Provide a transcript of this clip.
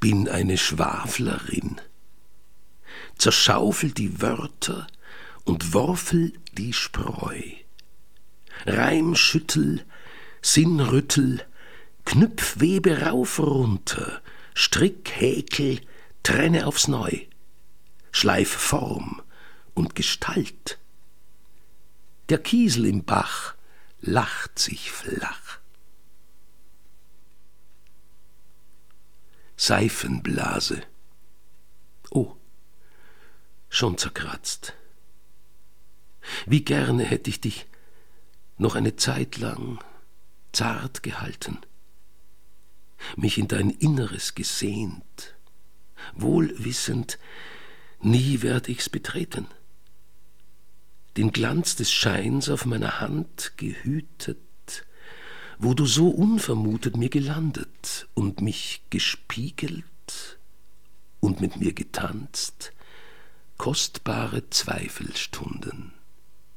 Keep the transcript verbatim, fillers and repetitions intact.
bin eine Schwaflerin. Zerschaufel die Wörter und worfel die Spreu. Reim schüttel, Sinn rüttel, knüpf Webe rauf runter, strick, häkel, trenne aufs Neu, schleif Form und Gestalt. Der Kiesel im Bach lacht sich flach. Seifenblase. Oh, schon zerkratzt. Wie gerne hätte ich dich noch eine Zeit lang zart gehalten, mich in dein Inneres gesehnt, wohl wissend, nie werd ich's betreten, den Glanz des Scheins auf meiner Hand gehütet, wo du so unvermutet mir gelandet und mich gespiegelt und mit mir getanzt, kostbare Zweifelstunden.